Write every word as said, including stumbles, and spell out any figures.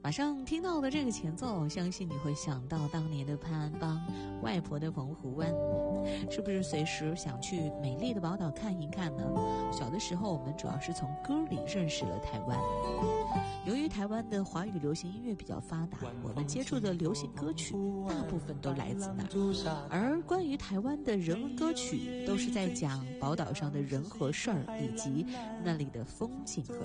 马上听到的这个前奏，相信你会想到当年的潘安邦，外婆的澎湖湾，是不是随时想去美丽的宝岛看一看呢？小的时候我们主要是从歌里认识了台湾，由于台湾的华语流行音乐比较发达，我们接触的流行歌曲大部分都来自那儿，而关于台湾的人文歌曲都是在讲宝岛上的人和事儿，以及那里的风景和